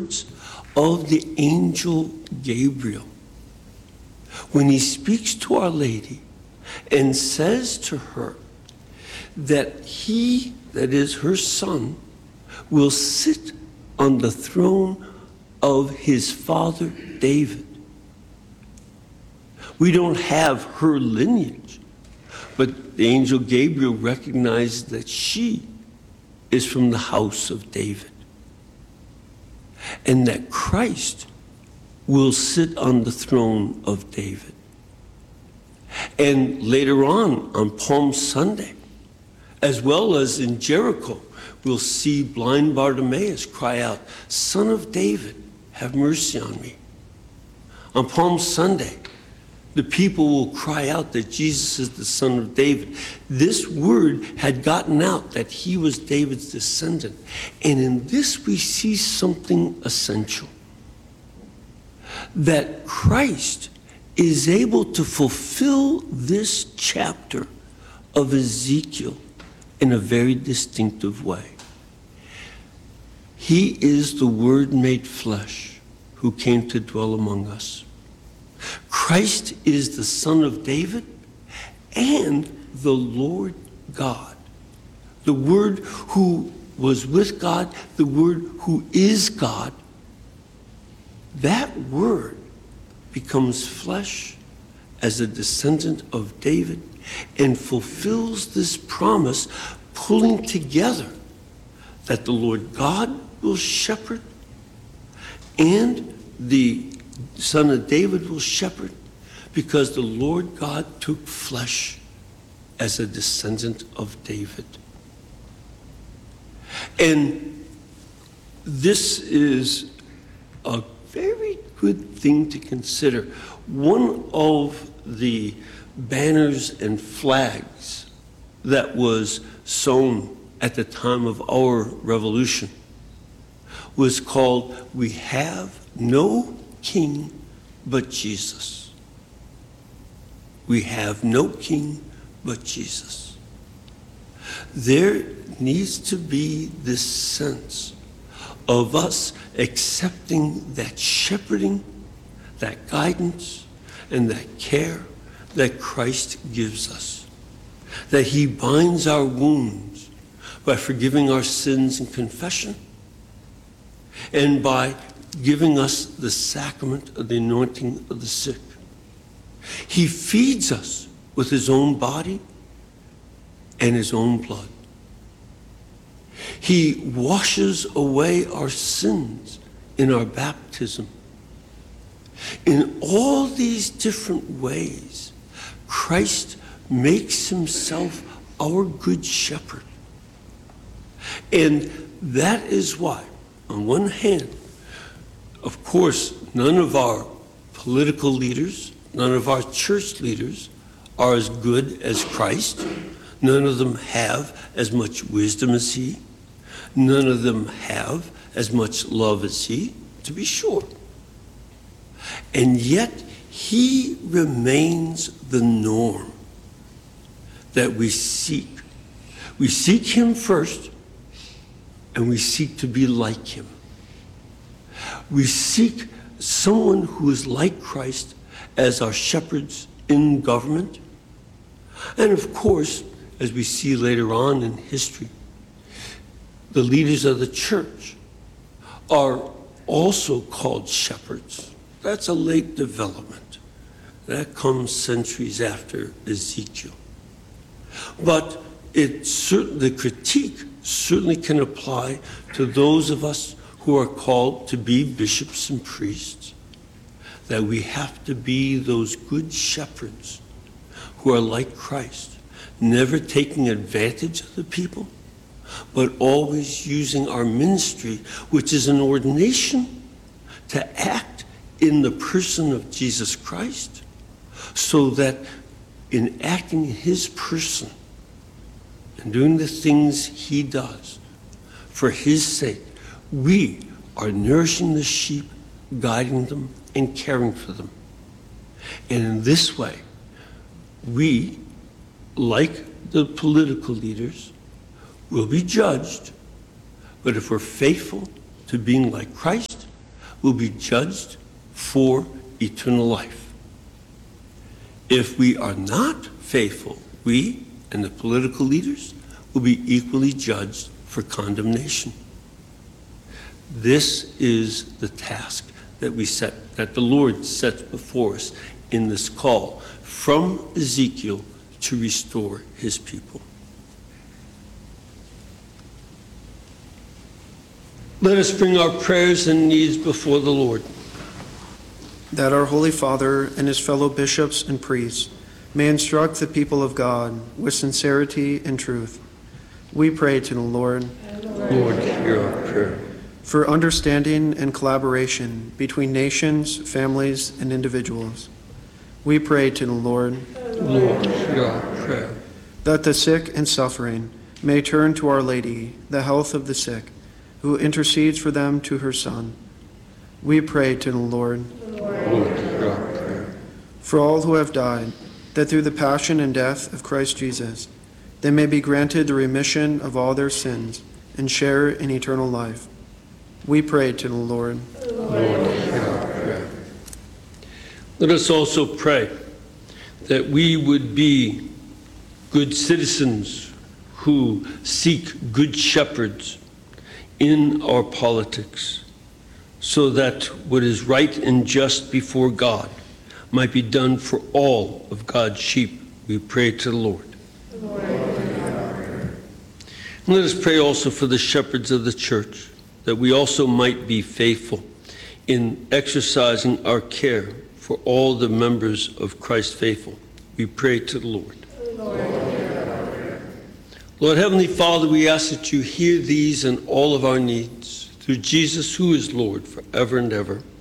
words of the angel Gabriel when he speaks to Our Lady and says to her that he, that is her son, will sit on the throne of his father David. We don't have her lineage, but the angel Gabriel recognized that she is from the house of David, and that Christ will sit on the throne of David. And later on Palm Sunday, as well as in Jericho, we'll see blind Bartimaeus cry out, "Son of David, have mercy on me." On Palm Sunday, the people will cry out that Jesus is the Son of David. This word had gotten out that he was David's descendant. And in this we see something essential. That Christ is able to fulfill this chapter of Ezekiel in a very distinctive way. He is the Word made flesh who came to dwell among us. Christ is the Son of David and the Lord God. The Word who was with God, the Word who is God. That Word becomes flesh as a descendant of David and fulfills this promise, pulling together that the Lord God will shepherd and the Son of David will shepherd, because the Lord God took flesh as a descendant of David. And this is a very good thing to consider. One of the banners and flags that was sewn at the time of our revolution was called, "We have no king but Jesus." We have no king but Jesus. There needs to be this sense of us accepting that shepherding, that guidance, and that care that Christ gives us. That he binds our wounds by forgiving our sins in confession, and by giving us the sacrament of the anointing of the sick. He feeds us with his own body and his own blood. He washes away our sins in our baptism. In all these different ways, Christ makes himself our good shepherd. And that is why, on one hand, of course, none of our political leaders, none of our church leaders are as good as Christ. None of them have as much wisdom as he. None of them have as much love as he, to be sure. And yet, he remains the norm that we seek. We seek him first, and we seek to be like him. We seek someone who is like Christ as our shepherds in government. And of course, as we see later on in history, the leaders of the church are also called shepherds. That's a late development. That comes centuries after Ezekiel. But the critique certainly can apply to those of us who are called to be bishops and priests, that we have to be those good shepherds who are like Christ, never taking advantage of the people, but always using our ministry, which is an ordination, to act in the person of Jesus Christ, so that in acting his person and doing the things he does for his sake, we are nourishing the sheep, guiding them, and caring for them. And in this way, we, like the political leaders, will be judged. But if we're faithful to being like Christ, will be judged for eternal life. If we are not faithful, we and the political leaders will be equally judged for condemnation. This is the task that the Lord sets before us in this call from Ezekiel to restore his people. Let us bring our prayers and needs before the Lord. That our Holy Father and his fellow bishops and priests may instruct the people of God with sincerity and truth. We pray to the Lord. Lord, hear our prayer. For understanding and collaboration between nations, families, and individuals. We pray to the Lord. Lord, hear our prayer. That the sick and suffering may turn to Our Lady, the health of the sick, who intercedes for them to her Son. We pray to the Lord. Lord, hear our prayer. For all who have died, that through the passion and death of Christ Jesus, they may be granted the remission of all their sins and share in eternal life. We pray to the Lord. Lord, hear our prayer. Let us also pray that we would be good citizens who seek good shepherds in our politics, so that what is right and just before God might be done for all of God's sheep. We pray to the Lord. And let us pray also for the shepherds of the church, that we also might be faithful in exercising our care for all the members of Christ faithful. We pray to the Lord. Lord, Heavenly Father, we ask that you hear these and all of our needs through Jesus, who is Lord forever and ever.